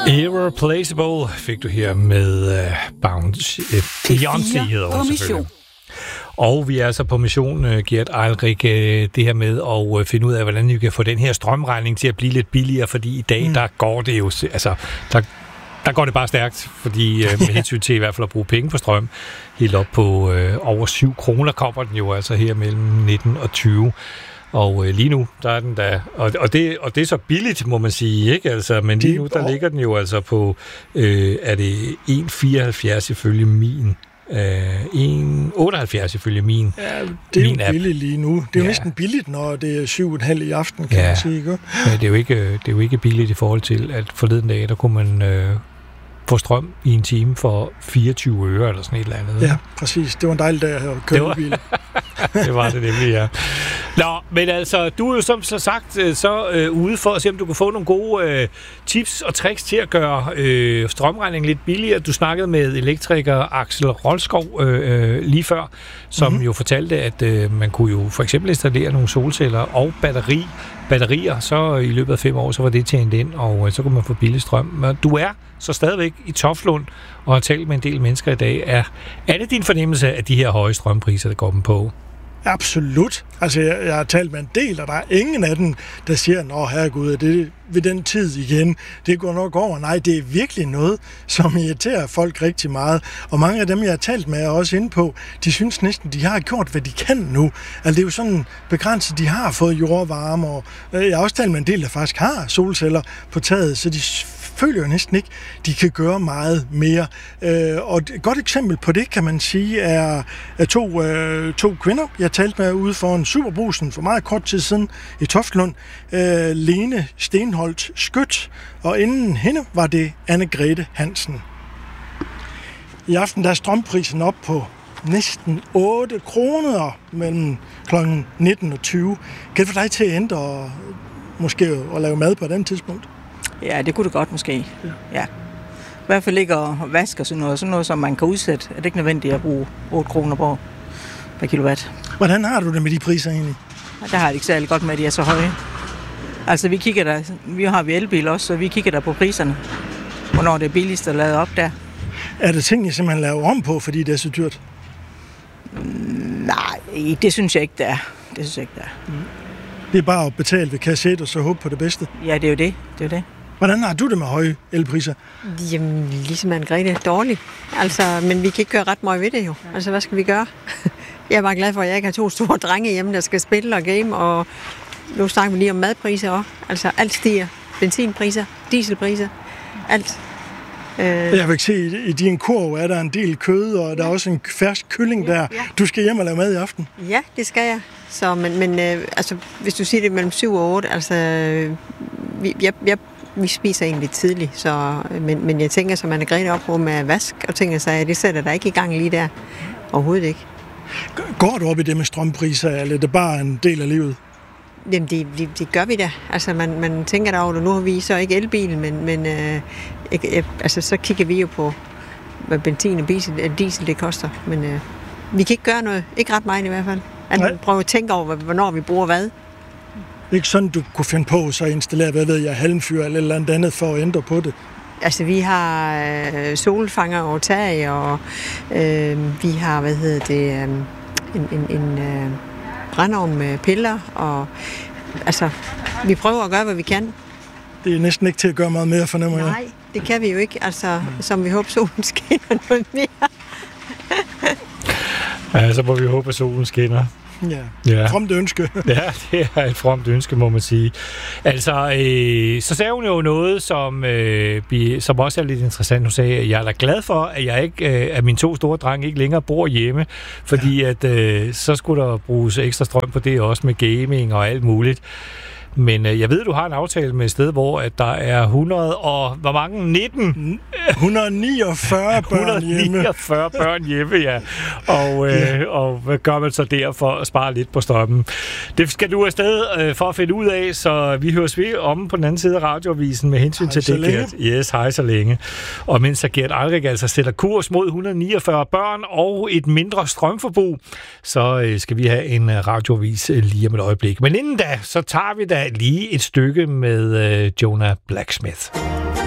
Irreplaceable fik du her med Beyoncé hedder hun selvfølgelig. Og vi er altså på mission, Gert Eilrik, det her med at finde ud af, hvordan vi kan få den her strømregning til at blive lidt billigere, fordi i dag, der går det jo, altså, der går det bare stærkt, fordi med hensyn til i hvert fald at bruge penge på strøm, helt op på over 7 kroner kommer den jo altså her mellem 19 og 20. Og lige nu, der er den der, og det er så billigt, må man sige, ikke? Altså, men lige nu, der ligger den jo altså på, er det 1,74 ifølge min, 1,78 ifølge min. Ja, det er jo billigt lige nu. Det er jo næsten billigt, når det er 7,5 i aften, kan man sige, ikke? Ja, det er jo ikke billigt i forhold til, at forleden dag, der kunne man få strøm i en time for 24 øre eller sådan et eller andet. Ja, præcis. Det var en dejlig dag at køre bil. Det var det nemlig, ja. Nå, men altså, du er jo som sagt ude for at se, om du kan få nogle gode tips og tricks til at gøre strømregningen lidt billigere. Du snakkede med elektriker Axel Rolskov lige før, som jo fortalte, at man kunne jo for eksempel installere nogle solceller og batterier, så i løbet af 5 år, så var det tjent ind, og så kunne man få billig strøm. Men du er så stadigvæk i Toftlund og har talt med en del mennesker i dag. Er det din fornemmelse af de her høje strømpriser, der går dem på? Absolut. Altså, jeg har talt med en del, og der er ingen af dem, der siger, nå herregud, er det ved den tid igen? Det går nok over. Nej, det er virkelig noget, som irriterer folk rigtig meget. Og mange af dem, jeg har talt med, er også inde på, de synes næsten, de har gjort, hvad de kan nu. Altså, det er jo sådan begrænset, de har fået jordvarme, og jeg har også talt med en del, der faktisk har solceller på taget, så de føler jo næsten ikke, de kan gøre meget mere. Og et godt eksempel på det, kan man sige, er to kvinder, jeg talte med ude foran Superbrugsen for meget kort tid siden i Toftlund. Lene Stenholt Skødt, og inden hende var det Anne-Grete Hansen. I aften der er strømprisen op på næsten 8 kroner mellem kl. 19 og 20. Kan det få dig til at ændre og måske at lave mad på den tidspunkt? Ja, det kunne det godt måske. Ja. I hvert fald ligge og vaske og sådan noget, som man kan udsætte. Er det ikke nødvendigt at bruge 8 kroner per kilowatt? Hvordan har du det med de priser egentlig? Der har det ikke særlig godt med, at de er så høje. Altså, vi har elbil også, så vi kigger der på priserne. Hvornår det er billigst at lade op der. Er det ting, I simpelthen laver om på, fordi det er så dyrt? Nej, det synes jeg ikke, det er. Det er bare at betale ved kasset og så håbe på det bedste? Ja, det er jo det. Hvordan har du det med høje elpriser? Jamen, ligesom Anne-Grete er dårlig. Altså, men vi kan ikke gøre ret meget ved det jo. Altså, hvad skal vi gøre? Jeg er bare glad for, at jeg ikke har 2 store drenge hjemme, der skal spille og game, og nu snakker vi lige om madpriser også. Altså, alt stiger. Benzinpriser, dieselpriser, alt. Jeg vil se, i din kurv er der en del kød, og der er også en fersk kylling der. Ja. Du skal hjem og lave mad i aften. Ja, det skal jeg. Så, men altså, hvis du siger det mellem 7 og 8, altså, vi spiser egentlig tidligt, så, men jeg tænker, som Anne-Grete op på med vask, og tænker sig, at det sætter der ikke i gang lige der. Overhovedet ikke. Går du op i det med strømpriser, eller er det bare en del af livet? Jamen, det gør vi da. Altså, man tænker da over det. Nu har vi så ikke elbil, men altså, så kigger vi jo på, hvad benzin og diesel det koster. Men vi kan ikke gøre noget. Ikke ret meget i hvert fald. Prøve at tænke over, hvornår vi bruger hvad. Ikke sådan, du kunne finde på så installere, halmfyr eller andet for at ændre på det? Altså, vi har solfanger og tag, og vi har, en brændeovn med piller, og altså, vi prøver at gøre, hvad vi kan. Det er næsten ikke til at gøre meget mere, fornemmer jeg. Nej, det kan vi jo ikke, altså, som vi håber, solen skinner noget mere. Ja, så må vi håbe, at solen skinner. Ja. Fromt ønske. Ja, det er et fromt ønske, må man sige. Altså, så sagde hun jo noget, som også er lidt interessant. Hun sagde, at jeg er da glad for, at mine 2 store drenge ikke længere bor hjemme, fordi at så skulle der bruges ekstra strøm på det, også med gaming og alt muligt. Men jeg ved, du har en aftale med et sted, hvor at der er 100 og... Hvor mange? 19? 149 børn hjemme. 149 børn hjemme, ja. Og hvad gør man så der for at spare lidt på strømmen? Det skal du afsted for at finde ud af, så vi høres ved om på den anden side af radioavisen med hensyn til det, Gert. Yes, hej så længe. Og mens Gert Eilrik altså sætter kurs mod 149 børn og et mindre strømforbrug, så skal vi have en radioavis lige om et øjeblik. Men inden da, så tager vi da lige et stykke med Jonah Blacksmith.